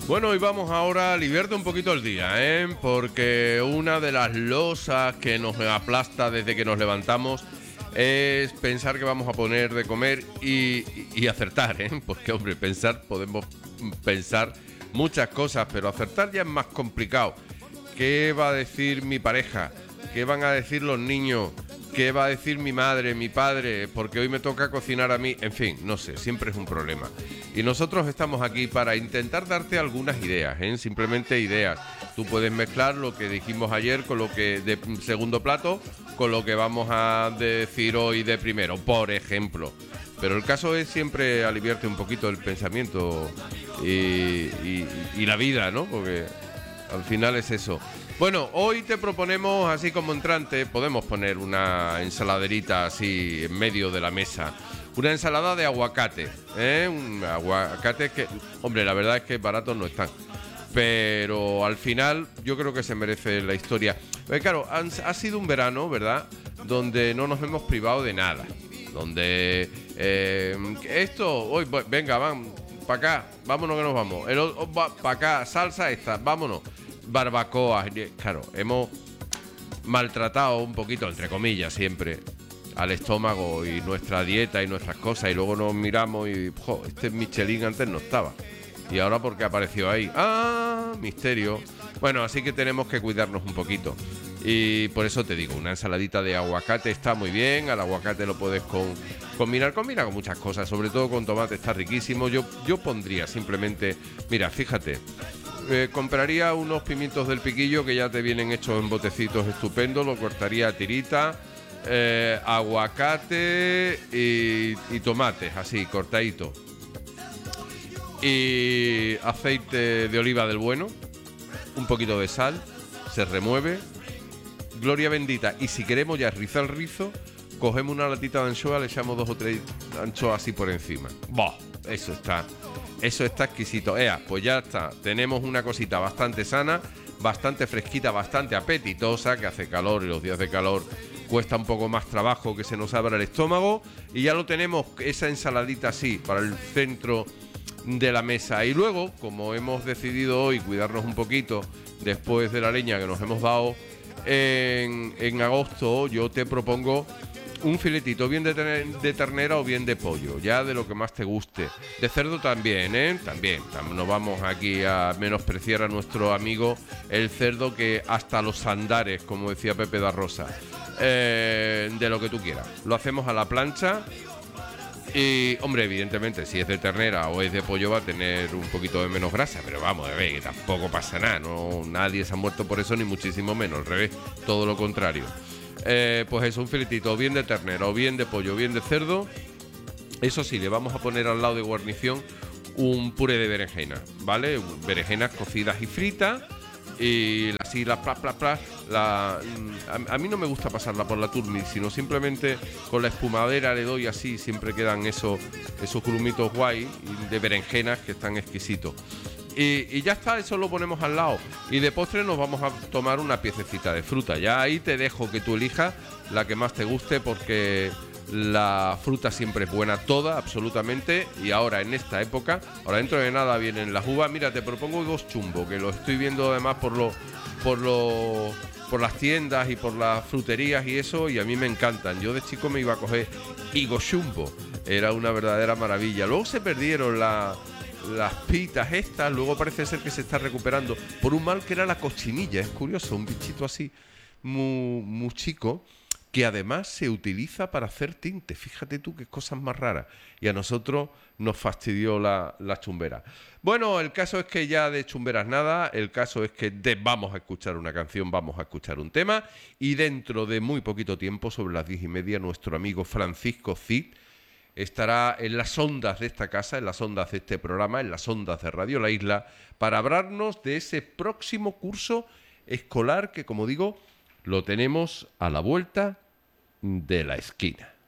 Bueno, y vamos ahora a aliviarte un poquito el día, porque una de las losas que nos aplasta desde que nos levantamos es pensar que vamos a poner de comer y acertar, porque, hombre, podemos pensar muchas cosas, pero acertar ya es más complicado. ¿Qué va a decir mi pareja? ¿Qué van a decir los niños? ¿Qué va a decir mi madre, mi padre? Porque hoy me toca cocinar a mí. En fin, no sé, siempre es un problema. Y nosotros estamos aquí para intentar darte algunas ideas, simplemente ideas. Tú puedes mezclar lo que dijimos ayer con lo que de segundo plato con lo que vamos a decir hoy de primero, por ejemplo. Pero el caso es siempre aliviarte un poquito el pensamiento y la vida, ¿no? Porque al final es eso. Bueno, hoy te proponemos, así como entrante, podemos poner una ensaladerita así en medio de la mesa. Una ensalada de aguacate, un aguacate que, hombre, la verdad es que baratos no están. Pero al final yo creo que se merece la historia. Claro, ha sido un verano, ¿verdad?, donde no nos hemos privado de nada. Donde hoy, venga, van, para acá, vámonos que nos vamos. Para acá, salsa esta, vámonos. Barbacoa, claro, hemos maltratado un poquito, entre comillas, siempre al estómago y nuestra dieta y nuestras cosas, y luego nos miramos y este Michelin antes no estaba y ahora porque apareció ahí, misterio. Bueno, así que tenemos que cuidarnos un poquito y por eso te digo, una ensaladita de aguacate está muy bien. Al aguacate lo puedes combina con muchas cosas, sobre todo con tomate está riquísimo. Yo pondría simplemente, mira, fíjate, compraría unos pimientos del piquillo que ya te vienen hechos en botecitos estupendos, lo cortaría a tirita, aguacate y tomates así cortadito, y aceite de oliva del bueno, un poquito de sal, se remueve, gloria bendita. Y si queremos ya rizar el rizo, cogemos una latita de anchoa, le echamos 2 o 3 anchoas así por encima. ¡Bah! Eso está exquisito. Pues ya está. Tenemos una cosita bastante sana, bastante fresquita, bastante apetitosa, que hace calor y los días de calor cuesta un poco más trabajo que se nos abra el estómago. Y ya lo tenemos, esa ensaladita así, para el centro de la mesa. Y luego, como hemos decidido hoy cuidarnos un poquito después de la leña que nos hemos dado en agosto, yo te propongo un filetito bien de ternera o bien de pollo, ya de lo que más te guste. De cerdo también, También. No vamos aquí a menospreciar a nuestro amigo el cerdo, que hasta los andares, como decía Pepe da Rosa. De lo que tú quieras. Lo hacemos a la plancha. Y, hombre, evidentemente, si es de ternera o es de pollo va a tener un poquito de menos grasa, pero vamos, que tampoco pasa nada, no, nadie se ha muerto por eso, ni muchísimo menos, al revés, todo lo contrario. Pues eso, un filetito bien de ternera o bien de pollo, bien de cerdo. Eso sí, le vamos a poner al lado de guarnición un puré de berenjena, ¿vale? Berenjenas cocidas y fritas. Y así a mí no me gusta pasarla por la turmi, sino simplemente con la espumadera le doy así, siempre quedan esos grumitos guay de berenjenas que están exquisitos. Y ya está, eso lo ponemos al lado. Y de postre nos vamos a tomar una piececita de fruta. Ya ahí te dejo que tú elijas la que más te guste, porque la fruta siempre es buena, toda, absolutamente. Y ahora en esta época, ahora dentro de nada vienen las uvas. Mira, te propongo higos chumbo, que lo estoy viendo además por las tiendas y por las fruterías y eso, y a mí me encantan. Yo de chico me iba a coger higos chumbo, era una verdadera maravilla. Luego se perdieron las pitas estas, luego parece ser que se está recuperando por un mal que era la cochinilla. Es curioso, un bichito así muy chico, que además se utiliza para hacer tinte. Fíjate tú qué cosas más raras. Y a nosotros nos fastidió la chumbera. Bueno, el caso es que ya de chumberas nada. El caso es que vamos a escuchar una canción, vamos a escuchar un tema. Y dentro de muy poquito tiempo, sobre las 10:30, nuestro amigo Francisco Cid estará en las ondas de esta casa, en las ondas de este programa, en las ondas de Radio La Isla, para hablarnos de ese próximo curso escolar que, como digo, lo tenemos a la vuelta de la esquina.